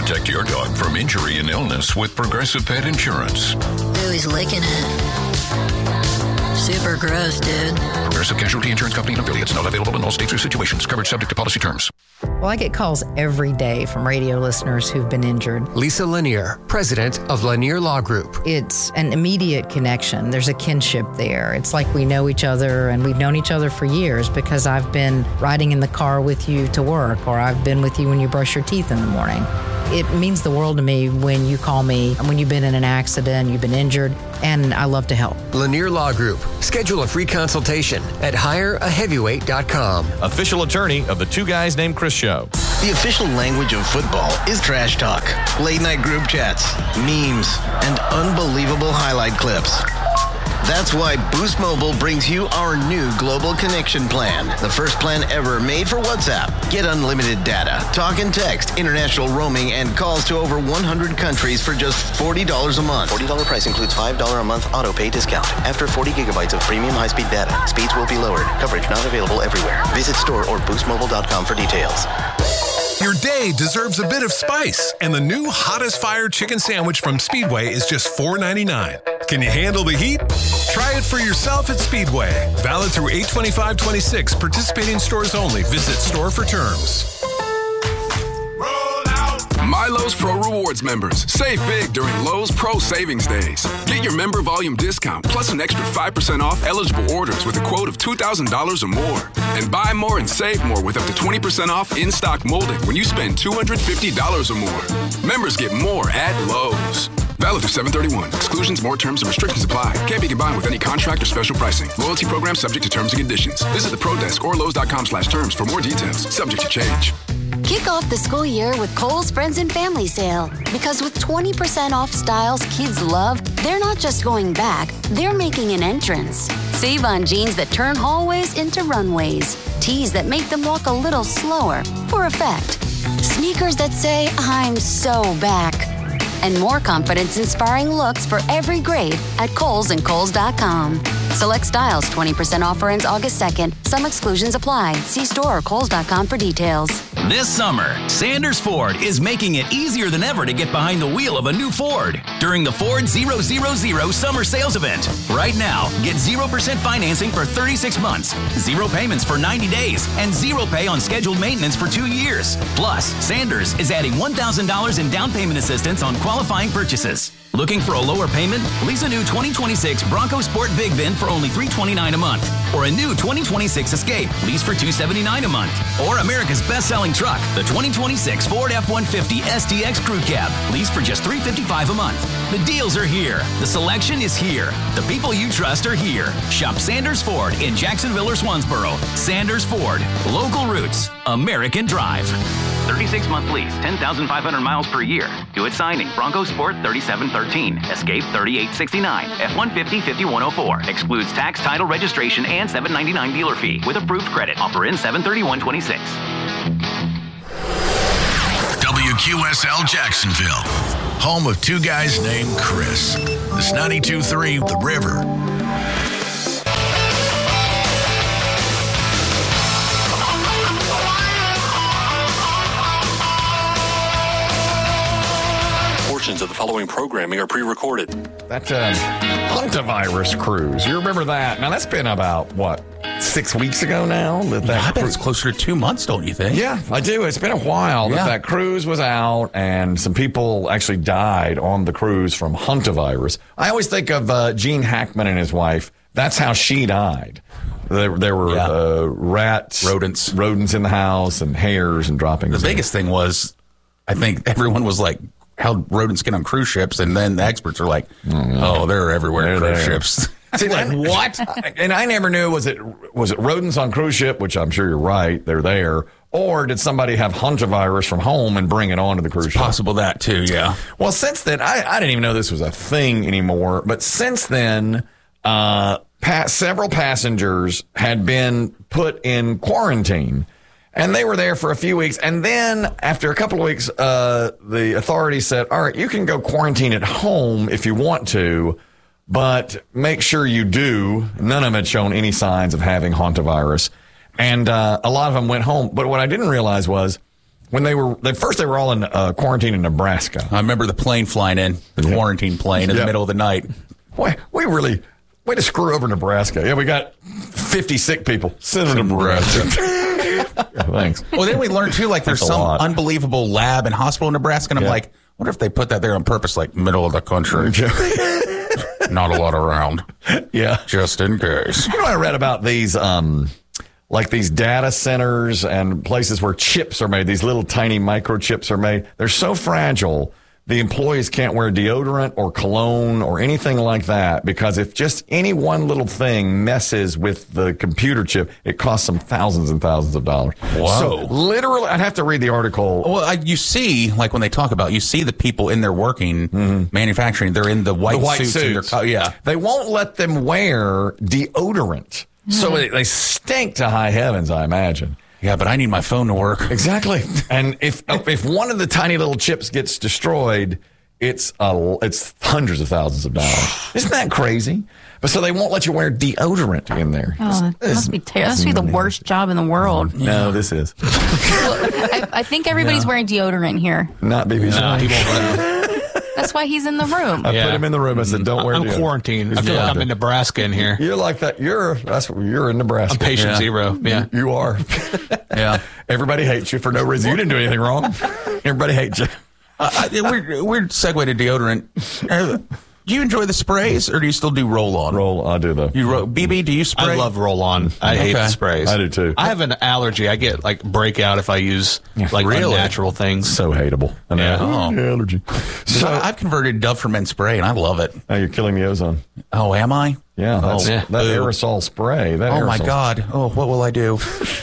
Protect your dog from injury and illness with Progressive Pet Insurance. Ooh, he's licking it. Super gross, dude. Progressive Casualty Insurance Company and affiliates. Not available in all states or situations. Coverage subject to policy terms. Well, I get calls every day from radio listeners who've been injured. Lisa Lanier, president of Lanier Law Group. It's an immediate connection. There's a kinship there. It's like we know each other, and we've known each other for years because I've been riding in the car with you to work, or I've been with you when you brush your teeth in the morning. It means the world to me when you call me, when you've been in an accident, you've been injured, and I love to help. Lanier Law Group. Schedule a free consultation at hireaheavyweight.com. Official attorney of the Two Guys Named Chris show. The official language of football is trash talk, late night group chats, memes, and unbelievable highlight clips. That's why Boost Mobile brings you our new Global Connection plan. The first plan ever made for WhatsApp. Get unlimited data, talk and text, international roaming, and calls to over 100 countries for just $40 a month. $40 price includes $5 a month auto pay discount. After 40 gigabytes of premium high-speed data, speeds will be lowered. Coverage not available everywhere. Visit store or boostmobile.com for details. Your day deserves a bit of spice, and the new Hot as Fire chicken sandwich from Speedway is just $4.99. Can you handle the heat? Try it for yourself at Speedway. Valid through 8/25/26. Participating stores only. Visit store for terms. MyLowe's Pro Rewards members. Save big during Lowe's Pro Savings Days. Get your member volume discount plus an extra 5% off eligible orders with a quote of $2,000 or more. And buy more and save more with up to 20% off in-stock molding when you spend $250 or more. Members get more at Lowe's. Valid through 7/31. Exclusions, more terms, and restrictions apply. Can't be combined with any contract or special pricing. Loyalty program subject to terms and conditions. Visit the Pro Desk or Lowe's.com/terms for more details. Subject to change. Kick off the school year with Kohl's Friends and Family Sale. Because with 20% off styles kids love, they're not just going back, they're making an entrance. Save on jeans that turn hallways into runways. Tees that make them walk a little slower for effect. Sneakers that say, I'm so back. And more confidence-inspiring looks for every grade at Kohl's and Kohl's.com. Select styles, 20% offer ends August 2nd. Some exclusions apply. See store or Kohl's.com for details. This summer, Sanders Ford is making it easier than ever to get behind the wheel of a new Ford during the Ford 000 Summer Sales Event. Right now, get 0% financing for 36 months, 0 payments for 90 days, and 0 pay on scheduled maintenance for 2 years. Plus, Sanders is adding $1,000 in down payment assistance on qualifying purchases. Looking for a lower payment? Lease a new 2026 Bronco Sport Big Bin for only $329 a month. Or a new 2026 Escape, lease for $279 a month. Or America's best-selling truck, the 2026 Ford F-150 STX Crew Cab, lease for just $355 a month. The deals are here. The selection is here. The people you trust are here. Shop Sanders Ford in Jacksonville or Swansboro. Sanders Ford. Local roots. American drive. 36-month lease, 10,500 miles per year. Do it signing. Bronco Sport 3713. Escape 3869. F-150 5104. Excludes tax, title, registration, and $799 dealer fee with approved credit. Offer in 7/31/26. WQSL Jacksonville, home of Two Guys Named Chris. This 92.3 The River. Portions of the following programming are pre-recorded. That Hantavirus cruise, you remember that? Now, that's been about, 6 weeks ago now? I bet it's closer to 2 months, don't you think? Yeah, I do. It's been a while that cruise was out, and some people actually died on the cruise from hantavirus. I always think of Gene Hackman and his wife. That's how she died. There were rodents in the house and hairs and droppings. The biggest thing was, I think everyone was like, how rodents get on cruise ships, and then the experts are like, they're everywhere on cruise ships. See, like, what? And I never knew, was it rodents on cruise ship, which I'm sure you're right, they're there, or did somebody have hantavirus from home and bring it onto the cruise ship? Possible that too, yeah. Well, since then, I didn't even know this was a thing anymore, but since then, several passengers had been put in quarantine. And they were there for a few weeks. And then after a couple of weeks, the authorities said, all right, you can go quarantine at home if you want to, but make sure you do. None of them had shown any signs of having hantavirus. And a lot of them went home. But what I didn't realize was when they were all in quarantine in Nebraska. I remember the plane flying in, the quarantine plane in the middle of the night. Boy, we really way to screw over Nebraska. Yeah, we got 50 sick people sitting in Nebraska. Thanks. Well, then we learned too, like there's some unbelievable lab and hospital in Nebraska, and I'm like, I wonder if they put that there on purpose, like middle of the country. Not a lot around. Yeah. Just in case. You know, I read about these, like these data centers and places where chips are made, these little tiny microchips are made. They're so fragile, the employees can't wear deodorant or cologne or anything like that because if just any one little thing messes with the computer chip, it costs them thousands and thousands of dollars. Whoa. So literally, I'd have to read the article. Well, you see, like when they talk about, you see the people in there working, manufacturing, they're in the white suits. And they won't let them wear deodorant. So they stink to high heavens, I imagine. Yeah, but I need my phone to work. Exactly. And if one of the tiny little chips gets destroyed, it's hundreds of thousands of dollars. Isn't that crazy? But so they won't let you wear deodorant in there. Oh, that must be terrible. That must be the worst job in the world. No, this is. I think everybody's wearing deodorant here. Not BBC. That's why he's in the room. I put him in the room. I said, "Don't wear." I'm deodorant. quarantined. I feel like I'm in Nebraska in here. You're like that. You're in Nebraska. I'm patient zero. Yeah, you are. Yeah. Everybody hates you for no reason. You didn't do anything wrong. Everybody hates you. Weird segue to deodorant. Do you enjoy the sprays, or do you still do roll-on? I do though. BB, do you spray? I love roll-on. I hate the sprays. I do too. I have an allergy. I get like breakout if I use like unnatural things. So hateable. Allergy. So I've converted Dove for Men spray, and I love it. Oh, you're killing the ozone. Oh, am I? Yeah. That aerosol spray. My God. Oh, what will I do?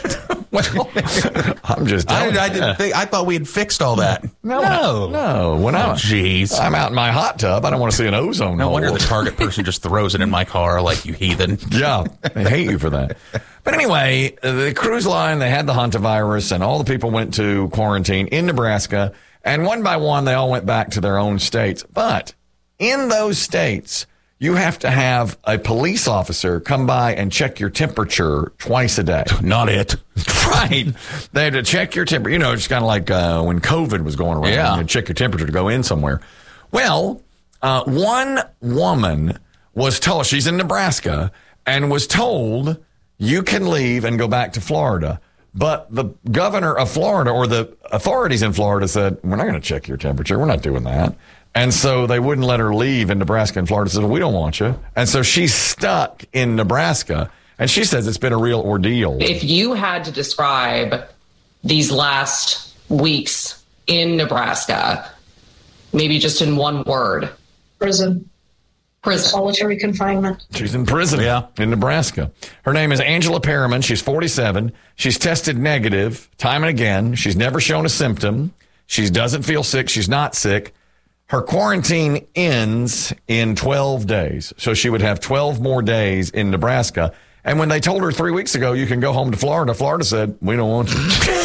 I'm just. I thought we had fixed all that. No. When I'm out in my hot tub, I don't want to see an ozone. No wonder the Target person just throws it in my car like you heathen. Yeah, they hate you for that. But anyway, the cruise line, they had the hantavirus, and all the people went to quarantine in Nebraska, and one by one, they all went back to their own states. But in those states, you have to have a police officer come by and check your temperature twice a day. Not it. Right. They had to check your temperature. You know, it's kind of like when COVID was going around. Yeah. You check your temperature to go in somewhere. Well, one woman was told, she's in Nebraska, and was told, you can leave and go back to Florida. But the governor of Florida, or the authorities in Florida, said, we're not going to check your temperature. We're not doing that. And so they wouldn't let her leave in Nebraska, and Florida said, we don't want you. And so she's stuck in Nebraska, and she says it's been a real ordeal. If you had to describe these last weeks in Nebraska, maybe just in one word. Prison. Solitary confinement. She's in prison in Nebraska. Her name is Angela Perriman. She's 47. She's tested negative time and again. She's never shown a symptom. She doesn't feel sick. She's not sick. Her quarantine ends in 12 days. So she would have 12 more days in Nebraska. And when they told her 3 weeks ago, you can go home to Florida, Florida said, we don't want you.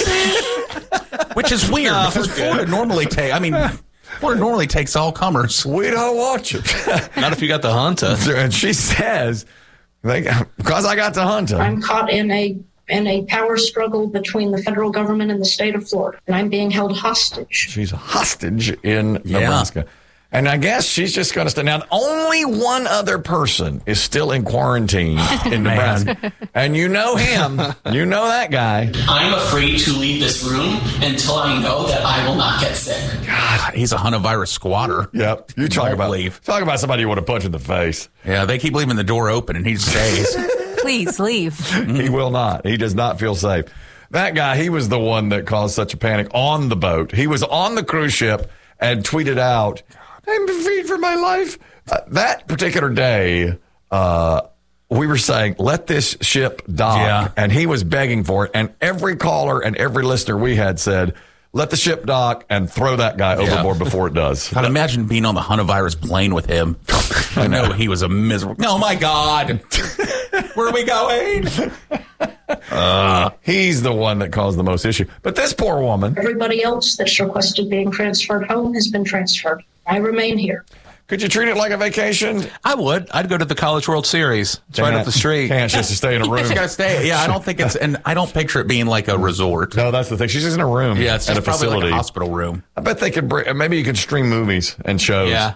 Which is weird because Florida normally takes all comers. We don't want you. Not if you got the hunter. And she says, because I got the hunter. I'm caught in a power struggle between the federal government and the state of Florida, and I'm being held hostage. She's a hostage in Nebraska. And I guess she's just going to stay. Now, only one other person is still in quarantine in Nebraska. And you know him. You know that guy. I'm afraid to leave this room until I know that I will not get sick. God, he's a hantavirus squatter. Yep. You talk about somebody you want to punch in the face. Yeah, they keep leaving the door open, and he stays. Please leave. He will not. He does not feel safe. That guy, he was the one that caused such a panic on the boat. He was on the cruise ship and tweeted out, I'm afraid for my life. That particular day, we were saying, let this ship dock. Yeah. And he was begging for it. And every caller and every listener we had said, let the ship dock and throw that guy overboard before it does. I'd imagine being on the hantavirus plane with him. I know he was a miserable. Oh, my God. Where are we going? He's the one that caused the most issue. But this poor woman. Everybody else that's requested being transferred home has been transferred. I remain here. Could you treat it like a vacation? I would. I'd go to the College World Series. It's right up the street. Can't she has to stay in a room? She's got to stay. Yeah, I don't think it's, and I don't picture it being like a resort. No, that's the thing. She's just in a room. Yeah, it's at just a probably facility. like a hospital room. I bet they could bring, maybe you could stream movies and shows. Yeah.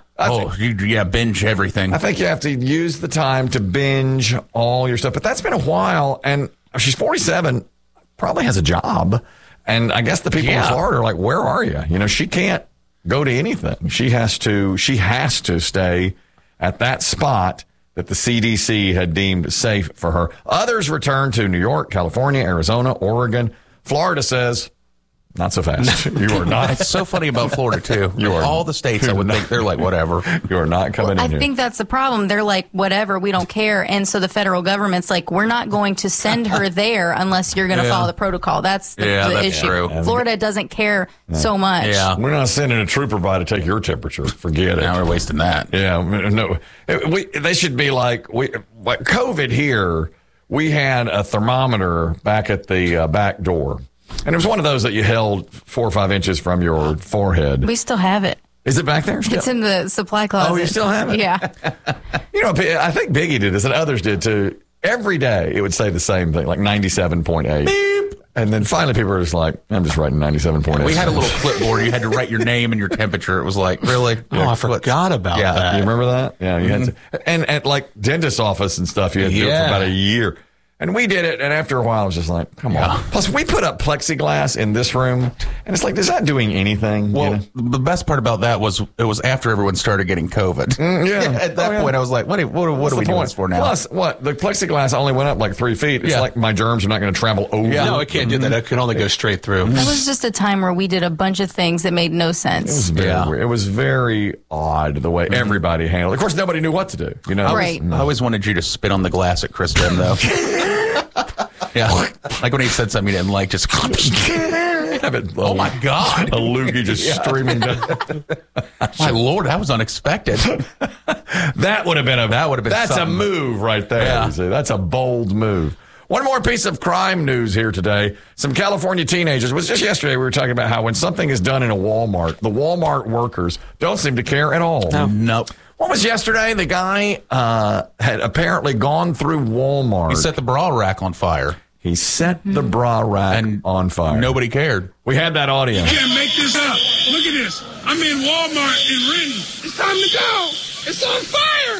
Binge everything. I think you have to use the time to binge all your stuff. But that's been a while, and she's 47, probably has a job. And I guess the people in Florida are like, where are you? You know, she can't go to anything. She has to stay at that spot that the CDC had deemed safe for her. Others return to New York, California, Arizona, Oregon. Florida says, not so fast. You are not. It's so funny about Florida, too. You are, all the states, I would think, they're like, whatever. You are not coming in I here. think that's the problem. They're like, whatever, we don't care. And so the federal government's like, we're not going to send her there unless you're going to follow the protocol. That's the that's issue. true. Florida doesn't care so much. Yeah, we're not sending a trooper by to take your temperature. Forget it. Now we're wasting that. Yeah, no. They should be like COVID here. We had a thermometer back at the back door. And it was one of those that you held 4 or 5 inches from your forehead. We still have it. Is it back there still? It's in the supply closet. Oh, you still have it? Yeah. You know, I think Biggie did this and others did too. Every day it would say the same thing, like 97.8. Beep. And then finally people were just like, I'm just writing 97.8. We had a little clipboard. You had to write your name and your temperature. It was like, really? Oh, I forgot about that. You remember that? Yeah, you had to. And at like dentist's office and stuff, you had to do it for about a year. And we did it, and after a while, it was just like, come on. Plus, we put up plexiglass in this room, and it's like, is that doing anything? Well, the best part about that was it was after everyone started getting COVID. At that point, I was like, what are we doing this for now? Plus, what? The plexiglass only went up like 3 feet. It's like my germs are not going to travel over. Yeah, no, it can't do that. It can only go straight through. That was just a time where we did a bunch of things that made no sense. It was very weird. It was very odd the way everybody handled it. Of course, nobody knew what to do. You know, right. I always wanted you to spit on the glass at Chris Ben, though. Yeah, like when he said something he didn't like, just oh my God, a loogie just streaming down. My Lord, that was unexpected. That would have been that's something. a move right there. Yeah. You see. That's a bold move. One more piece of crime news here today. Some California teenagers. It was just yesterday we were talking about how when something is done in a Walmart, the Walmart workers don't seem to care at all. Nope. What was yesterday? The guy had apparently gone through Walmart. He set the bra rack on fire. He set the bra rack on fire. Nobody cared. We had that audio. You can't make this up. Look at this. I'm in Walmart in Renton. It's time to go. It's on fire.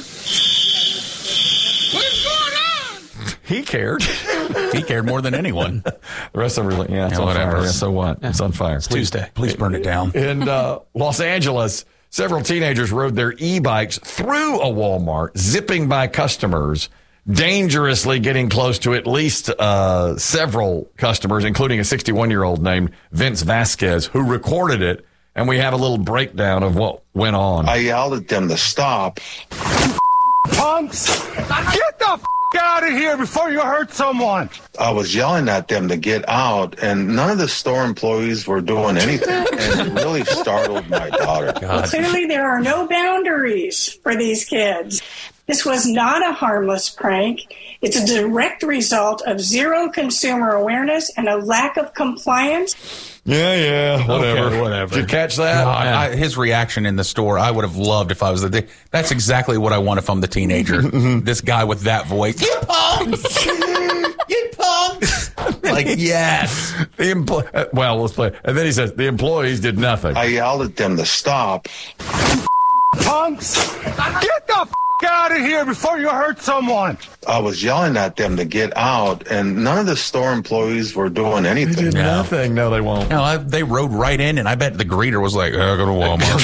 What is going on? He cared. He cared more than anyone. The rest of them were like, it's on whatever. fire. Yeah, so what? It's on fire. It's Tuesday. Please burn it down. In Los Angeles, several teenagers rode their e-bikes through a Walmart, zipping by customers, dangerously getting close to at least several customers, including a 61-year-old named Vince Vasquez, who recorded it. And we have a little breakdown of what went on. I yelled at them to stop. Punks, get the out of here before you hurt someone. I was yelling at them to get out, and none of the store employees were doing anything. And it really startled my daughter. Well, clearly there are no boundaries for these kids. This was not a harmless prank. It's a direct result of zero consumer awareness and a lack of compliance. Yeah, whatever. Okay, whatever. Did you catch that? His reaction in the store, I would have loved if I was that's exactly what I want if I'm the teenager. This guy with that voice. You punks! You punks! Like, yes. Well, let's play. And then he says, the employees did nothing. I yelled at them to stop. Punks, get the out of here before you hurt someone. I was yelling at them to get out, and none of the store employees were doing anything. They did nothing. No, they won't. No, they rode right in, and I bet the greeter was like, I'll go to Walmart.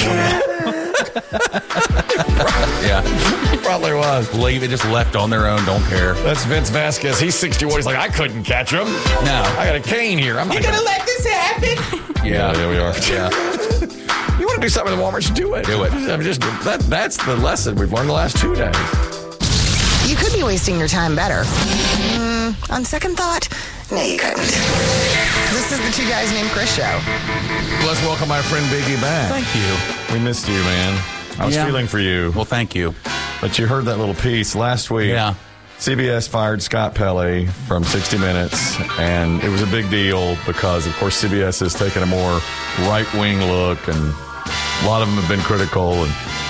Yeah. Probably was. Leave it, just left on their own, don't care. That's Vince Vasquez. He's 61. He's like, I couldn't catch him. No. I got a cane here. I'm You gonna let this happen? Yeah, we are. Yeah. You want to do something in Walmart, just do it. Do it. That's the lesson we've learned the last 2 days. You could be wasting your time better. On second thought, no, you couldn't. This is the Two Guys Named Chris show. Let's welcome my friend Biggie back. Thank you. We missed you, man. I was feeling for you. Well, thank you. But you heard that little piece last week. Yeah. CBS fired Scott Pelley from 60 Minutes, and it was a big deal because, of course, CBS has taken a more right-wing look, and a lot of them have been critical. And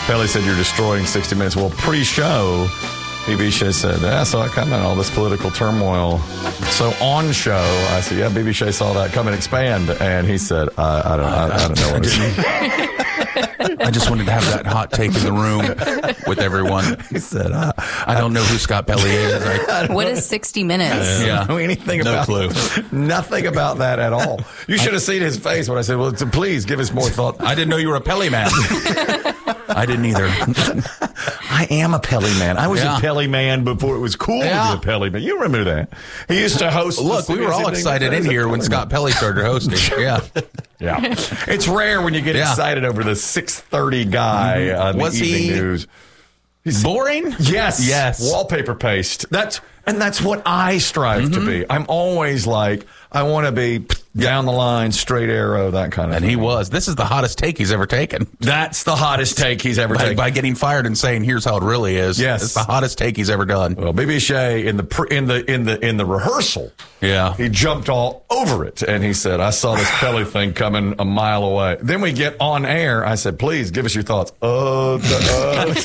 Pelly said you're destroying 60 Minutes. Well, pre-show, BB Shea said, I saw it coming, all this political turmoil. So on show, I said, yeah, BB Shea saw that come and expand. And he said, I don't know what it is. I just wanted to have that hot take in the room with everyone. He said, I don't know who Scott Pelly is. What is 60 Minutes? I don't know anything No about clue. Nothing about that at all. You should have seen his face when I said, well, please give us more thought. I didn't know you were a Pelly man. I didn't either. I am a Pelly man. I was a Pelly man before it was cool to be a Pelly man. You remember that? He used to host. Look, we were all excited in here when Scott Pelly started hosting. Yeah. Yeah. It's rare when you get excited over the 6:30 guy on the evening news. He's boring? Yes. Wallpaper paste. That's what I strive to be. I'm always like, I want to be down the line, straight arrow, that kind of thing. And he was. This is the hottest take he's ever taken. That's the hottest take he's ever taken. By getting fired and saying, here's how it really is. Yes. It's the hottest take he's ever done. Well, BB Shea in the rehearsal, he jumped all over it. And he said, I saw this Pelly thing coming a mile away. Then we get on air. I said, please give us your thoughts. That's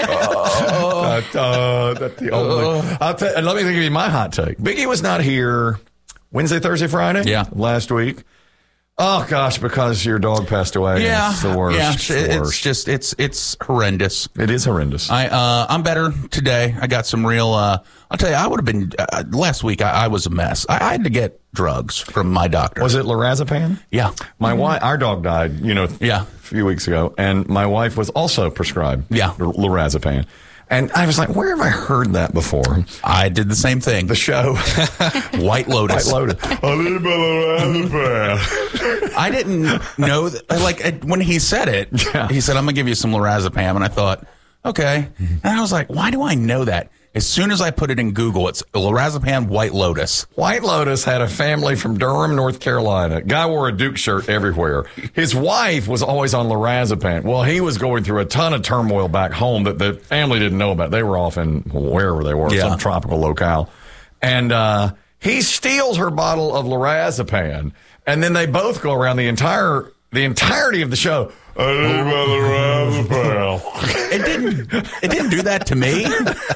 the only. I'll tell, and let me give you my hot take. Biggie was not here Wednesday, Thursday, Friday. Yeah, last week. Oh gosh, because your dog passed away. Yeah, it's the worst. Yeah, it's it's just it's horrendous. It is horrendous. I'm better today. I got some real. I'll tell you, I would have been last week. I was a mess. I had to get drugs from my doctor. Was it lorazepam? Yeah, my wife. Our dog died. A few weeks ago, and my wife was also prescribed. Lorazepam. And I was like, where have I heard that before? I did the same thing. The show. White Lotus. White Lotus. I didn't know that, like, when he said it, he said, I'm going to give you some lorazepam. And I thought, okay. And I was like, why do I know that? As soon as I put it in Google, it's lorazepam White Lotus. White Lotus had a family from Durham, North Carolina. Guy wore a Duke shirt everywhere. His wife was always on lorazepam. Well, he was going through a ton of turmoil back home that the family didn't know about. They were off in wherever they were, some tropical locale. And he steals her bottle of lorazepam, and then they both go around the entirety of the show. It didn't do that to me.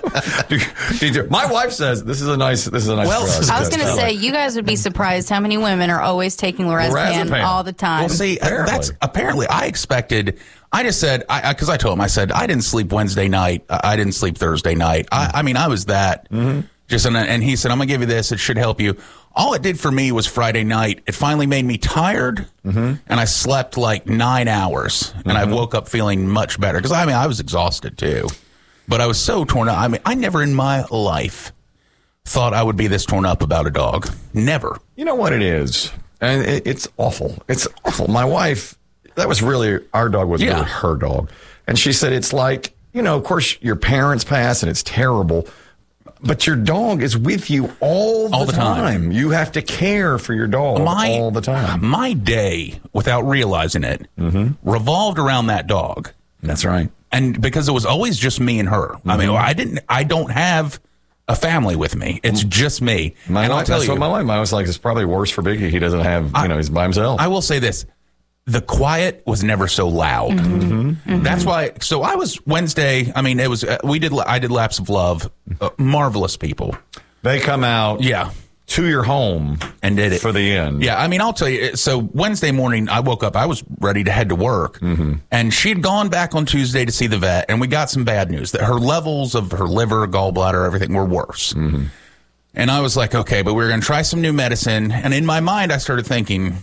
My wife says this is a nice drug. I was going to say, you guys would be surprised how many women are always taking lorazepam all the time. Well, see, that's apparently I expected. I just said, because I told him, I said, I didn't sleep Wednesday night. I didn't sleep Thursday night. I mean, I was that. And he said, I'm going to give you this. It should help you. All it did for me was Friday night. It finally made me tired, and I slept like 9 hours, and I woke up feeling much better. Because, I was exhausted, too. But I was so torn up. I never in my life thought I would be this torn up about a dog. Never. You know what it is? And it's awful. It's awful. My wife, that was really, our dog was really her dog. And she said, it's like, of course, your parents pass, and it's terrible. But your dog is with you all the time. You have to care for your dog all the time. My day, without realizing it, revolved around that dog. That's right. And because it was always just me and her. I don't have a family with me. It's just me. That's what my wife was like. It's probably worse for Biggie. He doesn't have, he's by himself. I will say this. The quiet was never so loud. That's why. So I was Wednesday. It was. I did Laps of Love. Marvelous people. They come out. To your home and did it for the end. Yeah. I'll tell you. So Wednesday morning, I woke up. I was ready to head to work, and she'd gone back on Tuesday to see the vet, and we got some bad news that her levels of her liver, gallbladder, everything were worse. And I was like, okay, but we're going to try some new medicine. And in my mind, I started thinking,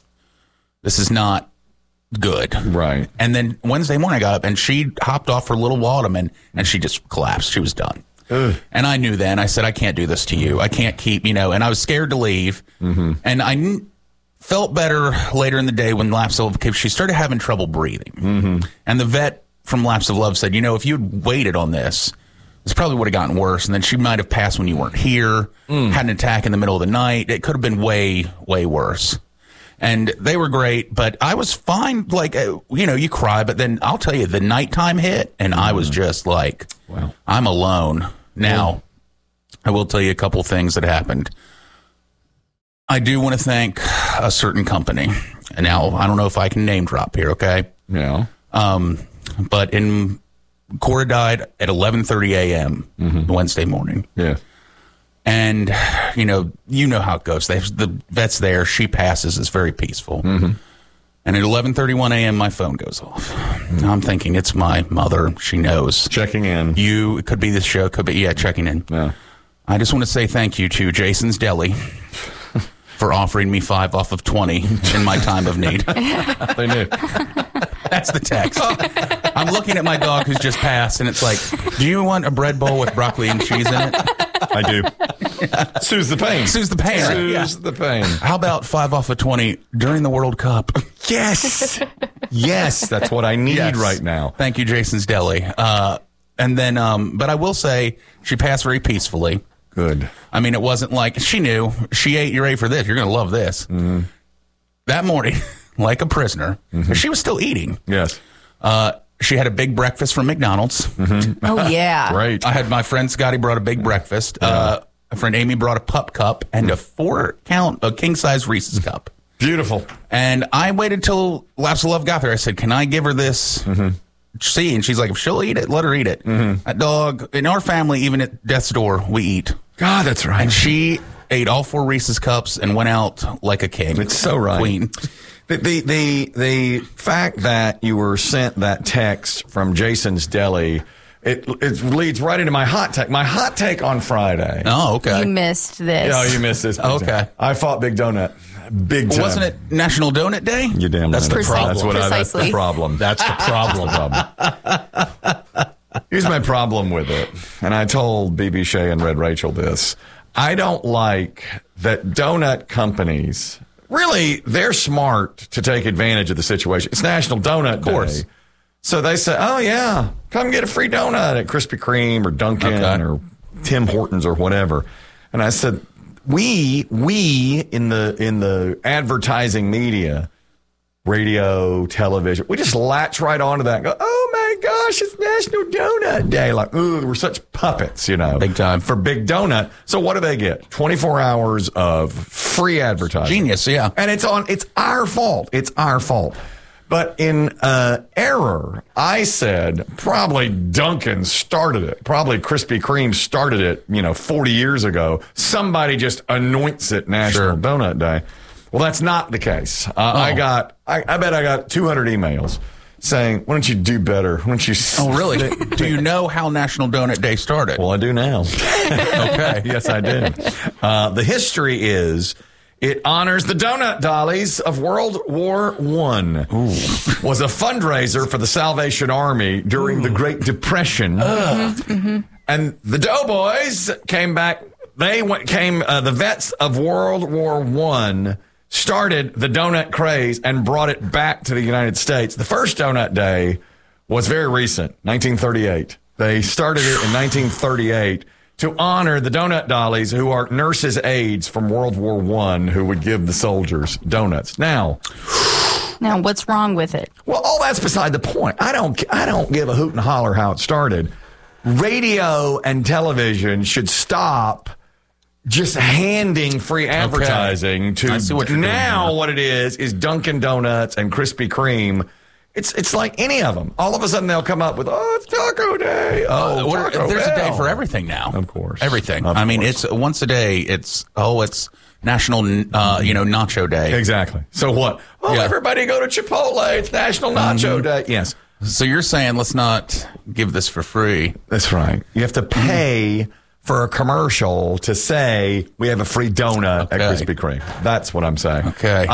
this is not good. Right. And then Wednesday morning I got up and she hopped off her little Waterman and she just collapsed. She was done. Ugh. And I knew then. I said, I can't do this to you. I can't keep, and I was scared to leave. And I felt better later in the day when Laps of Love, because she started having trouble breathing. And the vet from Laps of Love said, if you'd waited on this probably would have gotten worse. And then she might have passed when you weren't here, had an attack in the middle of the night. It could have been way, way worse. And they were great, but I was fine. Like, you cry, but then I'll tell you, the nighttime hit, and I was just like, wow, I'm alone. Now, I will tell you a couple things that happened. I do want to thank a certain company. Now, I don't know if I can name drop here, okay? Yeah. But Cora died at 11:30 a.m. Wednesday morning. Yeah. And, you know how it goes. The vet's there. She passes. It's very peaceful. And at 11:31 a.m., my phone goes off. I'm thinking, it's my mother. She knows. Checking in. It could be this show. Could be, checking in. Yeah. I just want to say thank you to Jason's Deli for offering me 5 off of 20 in my time of need. They knew. That's the text. I'm looking at my dog who's just passed, and it's like, do you want a bread bowl with broccoli and cheese in it? I do. Soothes the pain. Soothes the pain. Soothes the pain. How about 5 off of 20 during the World Cup? Yes. Yes, that's what I need right now. Thank you, Jason's Deli. And then, but I will say, she passed very peacefully. Good. I mean, it wasn't like she knew. She ate. You're ready for this. You're going to love this. That morning, like a prisoner, she was still eating. Yes. She had a big breakfast from McDonald's. Oh, yeah. Great. I had my friend Scotty brought a big breakfast. My friend Amy brought a pup cup and a 4-count, a king-size Reese's cup. Beautiful. And I waited till Laps of Love got there. I said, can I give her this? See, and she's like, if she'll eat it, let her eat it. That dog, in our family, even at death's door, we eat. God, that's right. And she ate all 4 Reese's cups and went out like a king. It's so right. Queen. The fact that you were sent that text from Jason's Deli, it leads right into my hot take. My hot take on Friday. Oh, okay. You missed this. Oh, you missed this. Okay. I fought Big Donut. Big time. Wasn't it National Donut Day? You're damn right. That's the problem. That's the problem. That's the problem. Here's my problem with it. And I told BB Shea and Red Rachel this. I don't like that donut companies, really, they're smart to take advantage of the situation. It's National Donut Day. So they say, oh, yeah, come get a free donut at Krispy Kreme or Dunkin' or Tim Hortons or whatever. And I said, we in the advertising media, radio, television, we just latch right onto that and go, oh, my gosh, it's National Donut Day. Like, ooh, we're such puppets, Big time. For Big Donut. So what do they get? 24 hours of free advertising. Genius, yeah. And it's our fault. It's our fault. But in error, I said probably Dunkin' started it. Probably Krispy Kreme started it, 40 years ago. Somebody just anoints it National Donut Day. Well, that's not the case. I bet I got 200 emails saying, why don't you do better? Why don't you... Oh, really? Do you know how National Donut Day started? Well, I do now. Okay. Yes, I do. The history is... It honors the donut dollies of World War I. Was a fundraiser for the Salvation Army during the Great Depression. And the Doughboys came back. The vets of World War I started the donut craze and brought it back to the United States. The first donut day was very recent, 1938. They started it in 1938. To honor the donut dollies, who are nurses' aides from World War I, who would give the soldiers donuts. Now, what's wrong with it? Well, all that's beside the point. I don't give a hoot and holler how it started. Radio and television should stop just handing free advertising to. I see what you're doing now. What it is Dunkin' Donuts and Krispy Kreme. It's like any of them. All of a sudden, they'll come up with, it's Taco Day. There's a day for everything now. Of course. Everything. I mean, it's once a day. It's National, Nacho Day. Exactly. So what? Everybody go to Chipotle. It's National Nacho Day. Yes. So you're saying let's not give this for free. That's right. You have to pay for a commercial to say we have a free donut at Krispy Kreme. That's what I'm saying. Okay.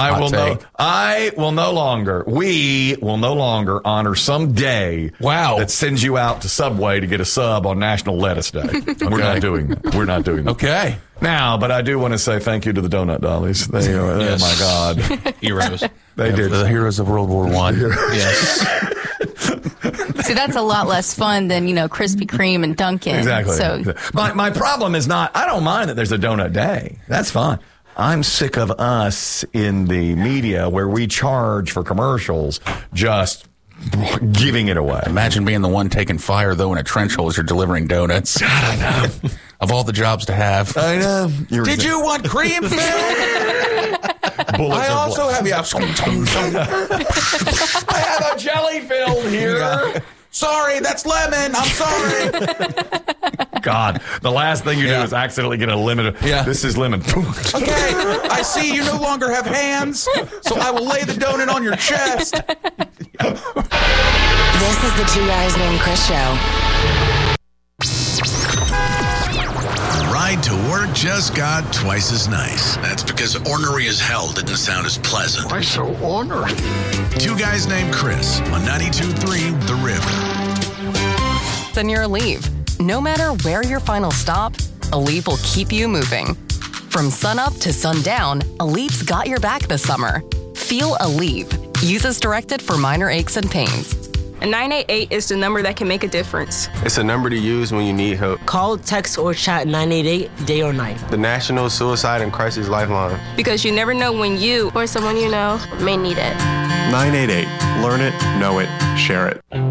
We will no longer honor some day that sends you out to Subway to get a sub on National Lettuce Day. We're not doing that. Okay. Now, but I do want to say thank you to the donut dollies. They are, oh my God. Heroes. They did. The heroes of World War I. Yes. See, that's a lot less fun than, Krispy Kreme and Dunkin'. Exactly. So my problem is not, I don't mind that there's a donut day. That's fine. I'm sick of us in the media where we charge for commercials just giving it away. Imagine being the one taking fire, though, in a trench hole as you're delivering donuts. God, I know. Of all the jobs to have. I know. Did you want cream filled? I also have I have a jelly filled here. Yeah. Sorry, that's lemon. I'm sorry. God, the last thing you do is accidentally get a lemon. Yeah. This is lemon. Okay, I see you no longer have hands, so I will lay the donut on your chest. This is the Two Guys Named Chris show. Ride to work just got twice as nice. That's because ornery as hell didn't sound as pleasant. Why so ornery? Two Guys Named Chris on 92.3 The River. Then you're Aleve. No matter where your final stop, Aleve will keep you moving. From sunup to sundown, Aleve's got your back this summer. Feel Aleve. Use as directed for minor aches and pains. And 988 is the number that can make a difference. It's a number to use when you need help. Call, text, or chat 988 day or night. The National Suicide and Crisis Lifeline. Because you never know when you or someone you know may need it. 988. Learn it, know it, share it.